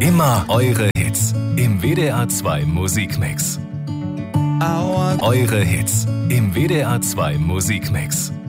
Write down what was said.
Immer eure Hits im WDR 2 Musikmix. Eure Hits im WDR 2 Musikmix.